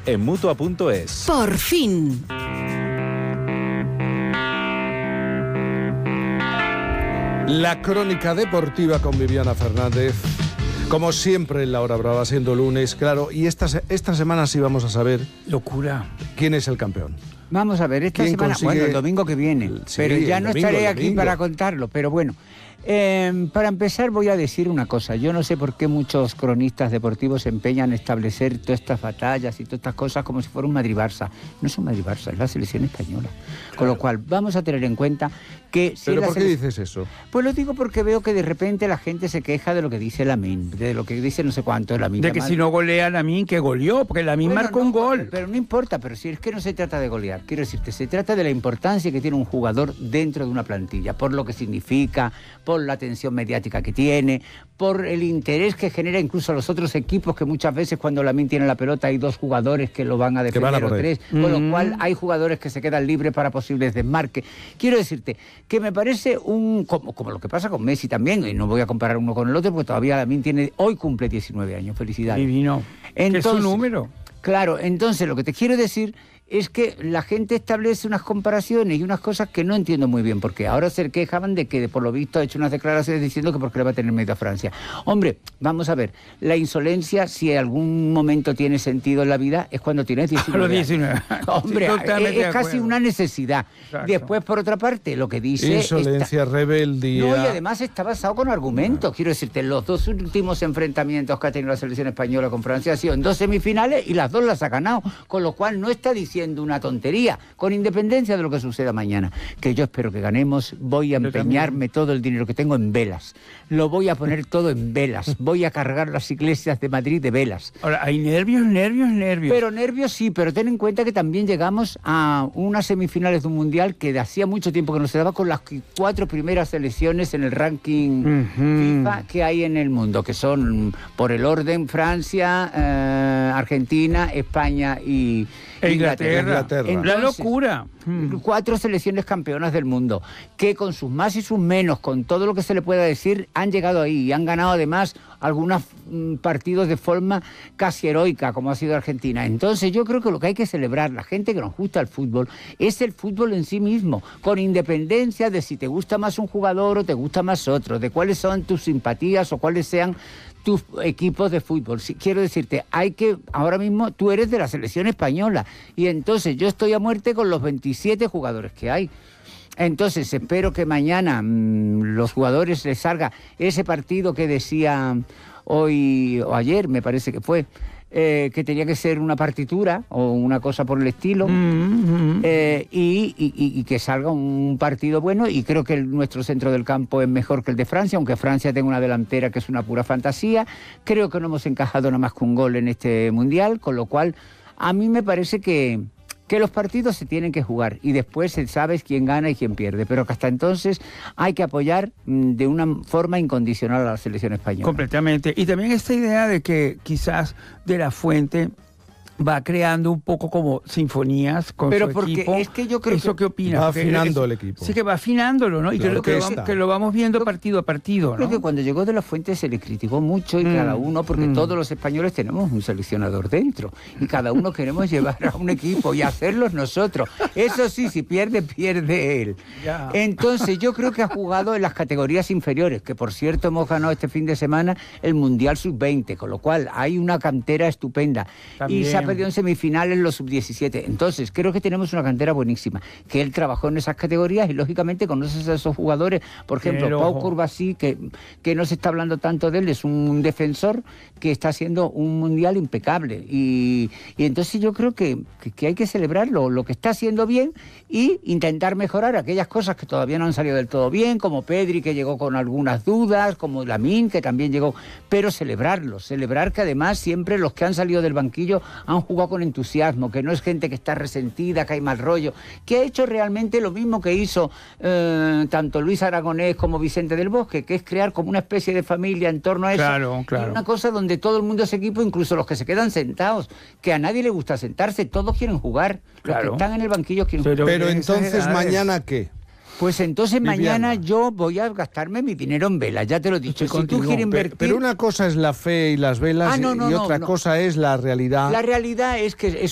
en Mutua.es. Por fin. La crónica deportiva con Viviana Fernández. Como siempre en La Hora Brava, siendo lunes, claro. Y esta semana sí vamos a saber... Locura. ¿Quién es el campeón? Vamos a ver, esta semana... consigue... Bueno, el domingo que viene. Sí, pero ya no estaré aquí domingo. para contarlo. Pero bueno, para empezar voy a decir una cosa. Yo no sé por qué muchos cronistas deportivos se empeñan en establecer todas estas batallas y todas estas cosas como si fuera un Madrid-Barça. No es un Madrid-Barça, es la selección española. Claro. Con lo cual, vamos a tener en cuenta que... Si ¿Pero por qué dices eso? Pues lo digo porque veo que de repente la gente se queja de lo que dice Lamine, de lo que dice no sé cuánto Lamine. De que si no golea Lamine, que goleó, porque Lamine marcó un gol. Pero no importa, pero si es que no se trata de golear, quiero decirte, se trata de la importancia que tiene un jugador dentro de una plantilla, por lo que significa, por la atención mediática que tiene, por el interés que genera incluso a los otros equipos, que muchas veces cuando Lamine tiene la pelota hay dos jugadores que lo van a defender o tres, con lo cual hay jugadores que se quedan libres para posibles desmarques. Quiero decirte que me parece como lo que pasa con Messi también, y no voy a comparar uno con el otro porque todavía Lamine hoy cumple 19 años, felicidades. Divino. Entonces, ¿qué es su número? Claro, entonces lo que te quiero decir es que la gente establece unas comparaciones y unas cosas que no entiendo muy bien, porque ahora se quejaban de que por lo visto ha hecho unas declaraciones diciendo que porque le va a tener miedo a Francia. Hombre, vamos a ver, la insolencia, si en algún momento tiene sentido en la vida, es cuando tienes 19 los 19 años. Hombre, es casi una necesidad. Exacto. Después, por otra parte, lo que dice... Insolencia, rebeldía... No, y además está basado con argumentos. Quiero decirte, los dos últimos enfrentamientos que ha tenido la selección española con Francia han sido en 2 semifinales y las 2 las ha ganado, con lo cual no está diciendo una tontería, con independencia de lo que suceda mañana, que yo espero que ganemos. Voy a empeñarme todo el dinero que tengo en velas, lo voy a poner todo en velas, voy a cargar las iglesias de Madrid de velas. Ahora, hay nervios. Pero nervios sí, pero ten en cuenta que también llegamos a unas semifinales de un mundial que hacía mucho tiempo que no se daba, con las 4 primeras selecciones en el ranking FIFA que hay en el mundo, que son, por el orden, Francia, Argentina, España y Inglaterra. Entonces, la locura. 4 selecciones campeonas del mundo, que con sus más y sus menos, con todo lo que se le pueda decir, han llegado ahí y han ganado además algunos partidos de forma casi heroica, como ha sido Argentina. Entonces yo creo que lo que hay que celebrar, la gente que nos gusta el fútbol, es el fútbol en sí mismo, con independencia de si te gusta más un jugador o te gusta más otro, de cuáles son tus simpatías o cuáles sean tus equipos de fútbol. Sí, quiero decirte, ahora mismo tú eres de la selección española y entonces yo estoy a muerte con los 27 jugadores que hay. Entonces espero que mañana los jugadores les salga ese partido que decía hoy o ayer, me parece que fue, que tenía que ser una partitura o una cosa por el estilo, y que salga un partido bueno. Y creo que nuestro centro del campo es mejor que el de Francia, aunque Francia tenga una delantera que es una pura fantasía. Creo que no hemos encajado nada más que un gol en este mundial, con lo cual a mí me parece que los partidos se tienen que jugar y después sabes quién gana y quién pierde, pero que hasta entonces hay que apoyar de una forma incondicional a la selección española. Completamente. Y también esta idea de que quizás De la Fuente va creando un poco como sinfonías con pero su porque equipo. Es que yo creo ¿Eso qué opinas? Va afinando el equipo. Sí, que va afinándolo, ¿no? Y claro, que lo vamos viendo partido a partido, ¿no? Creo que cuando llegó De la Fuente se le criticó mucho y cada uno, porque todos los españoles tenemos un seleccionador dentro y cada uno queremos llevar a un equipo y hacerlos nosotros. Eso sí, si pierde él. Ya. Entonces yo creo que ha jugado en las categorías inferiores, que por cierto hemos ganado este fin de semana el Mundial Sub-20, con lo cual hay una cantera estupenda. También. Y se ha perdido en semifinales los Sub-17. Entonces creo que tenemos una cantera buenísima, que él trabajó en esas categorías y lógicamente conoces a esos jugadores. Por ejemplo, Pau Curbasí, que no se está hablando tanto de él, es un defensor que está haciendo un mundial impecable y entonces yo creo que hay que celebrarlo, lo que está haciendo bien, y intentar mejorar aquellas cosas que todavía no han salido del todo bien, como Pedri, que llegó con algunas dudas, como Lamine, que también llegó, pero celebrar que además siempre los que han salido del banquillo han jugado con entusiasmo, que no es gente que está resentida, que hay mal rollo, que ha hecho realmente lo mismo que hizo tanto Luis Aragonés como Vicente del Bosque, que es crear como una especie de familia en torno a eso. Claro. Y una cosa donde todo el mundo es equipo, incluso los que se quedan sentados, que a nadie le gusta sentarse, todos quieren jugar. Los que están en el banquillo quieren jugar. Pero entonces, ¿mañana qué? Pues entonces Viviana, mañana yo voy a gastarme mi dinero en velas, ya te lo he dicho. Si tú quieres invertir... Pero una cosa es la fe y las velas y otra cosa es la realidad. La realidad es que